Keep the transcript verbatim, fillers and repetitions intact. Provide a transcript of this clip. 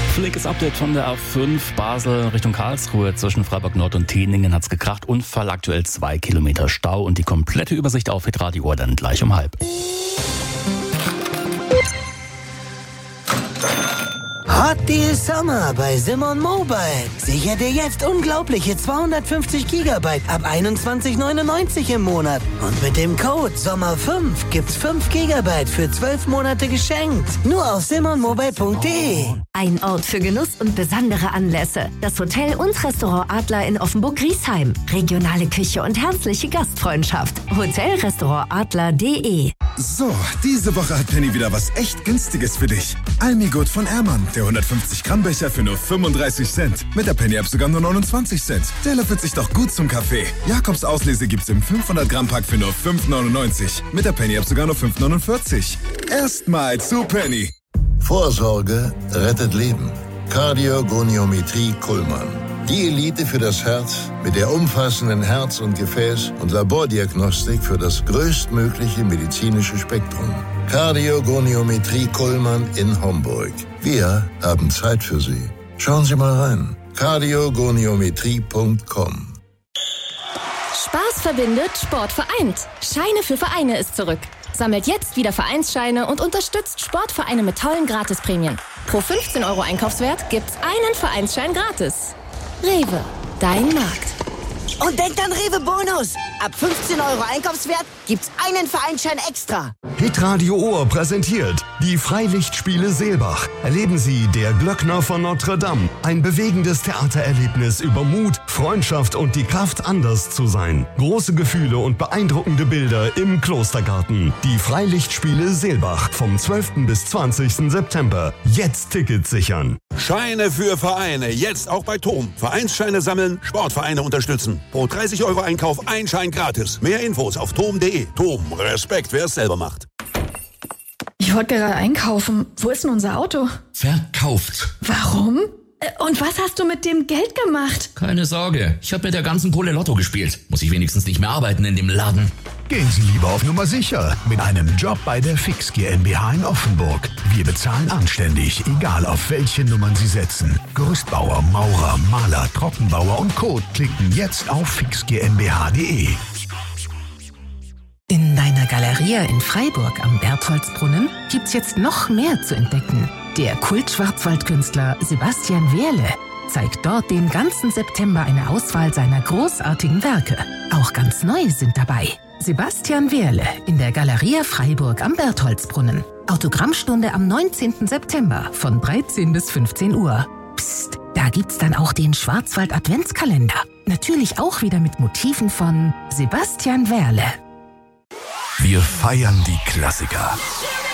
Flickes Update von der A fünf Basel Richtung Karlsruhe. Zwischen Freiburg Nord und Teningen hat's gekracht. Unfall, aktuell zwei Kilometer Stau und die komplette Übersicht auf Hitradio dann gleich um halb. Hot Deal Summer bei Simon Mobile. Sicher dir jetzt unglaubliche zweihundertfünfzig Gigabyte ab einundzwanzig neunundneunzig im Monat. Und mit dem Code Sommer fünf gibt's fünf Gigabyte für zwölf Monate geschenkt. Nur auf simon mobile punkt de. Ein Ort für Genuss und besondere Anlässe. Das Hotel und Restaurant Adler in Offenburg-Griesheim. Regionale Küche und herzliche Gastfreundschaft. hotel restaurant adler punkt de. So, diese Woche hat Penny wieder was echt Günstiges für dich. Almigut von Ermann, der hundertfünfzig Gramm Becher für nur fünfunddreißig Cent. Mit der Penny-App sogar nur neunundzwanzig Cent. Der löffelt sich doch gut zum Kaffee. Jakobs Auslese gibt's im fünfhundert Gramm Pack für nur fünf neunundneunzig. Mit der Penny-App sogar nur fünf neunundvierzig. Erstmal zu Penny. Vorsorge rettet Leben. Kardiogoniometrie Kuhlmann. Die Elite für das Herz mit der umfassenden Herz- und Gefäß- und Labordiagnostik für das größtmögliche medizinische Spektrum. Kardiogoniometrie Kuhlmann in Homburg. Wir haben Zeit für Sie. Schauen Sie mal rein. kardiogoniometrie punkt com. Spaß verbindet, Sport vereint. Scheine für Vereine ist zurück. Sammelt jetzt wieder Vereinsscheine und unterstützt Sportvereine mit tollen Gratisprämien. Pro fünfzehn Euro Einkaufswert gibt's einen Vereinsschein gratis. Rewe, dein Markt. Und denkt an Rewe Bonus. Ab fünfzehn Euro Einkaufswert gibt's einen Vereinsschein extra. Hitradio Ohr präsentiert die Freilichtspiele Seelbach. Erleben Sie Der Glöckner von Notre Dame. Ein bewegendes Theatererlebnis über Mut, Freundschaft und die Kraft, anders zu sein. Große Gefühle und beeindruckende Bilder im Klostergarten. Die Freilichtspiele Seelbach vom zwölften bis zwanzigsten September. Jetzt Tickets sichern. Scheine für Vereine. Jetzt auch bei Tom. Vereinsscheine sammeln, Sportvereine unterstützen. Pro dreißig Euro Einkauf ein Schein gratis. Mehr Infos auf tom punkt de. Tom, Respekt, wer es selber macht. Ich wollte gerade einkaufen. Wo ist denn unser Auto? Verkauft. Warum? Und was hast du mit dem Geld gemacht? Keine Sorge, ich habe mit der ganzen Kohle Lotto gespielt. Muss ich wenigstens nicht mehr arbeiten in dem Laden. Gehen Sie lieber auf Nummer sicher mit einem Job bei der Fix GmbH in Offenburg. Wir bezahlen anständig, egal auf welche Nummern Sie setzen. Gerüstbauer, Maurer, Maler, Trockenbauer und Co. Klicken jetzt auf fix g m b h punkt de. In deiner Galeria in Freiburg am Bertholdsbrunnen gibt's jetzt noch mehr zu entdecken. Der Kult-Schwarzwaldkünstler Sebastian Wehrle zeigt dort den ganzen September eine Auswahl seiner großartigen Werke. Auch ganz neu sind dabei. Sebastian Wehrle in der Galeria Freiburg am Bertholdsbrunnen. Autogrammstunde am neunzehnten September von dreizehn bis fünfzehn Uhr. Psst, da gibt's dann auch den Schwarzwald-Adventskalender. Natürlich auch wieder mit Motiven von Sebastian Wehrle. Wir feiern die Klassiker.